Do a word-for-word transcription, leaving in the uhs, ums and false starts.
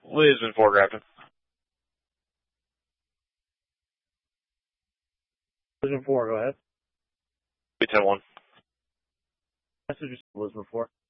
Lisbon four, Grafton. Lisbon four, go ahead. ten one. Message Lisbon four.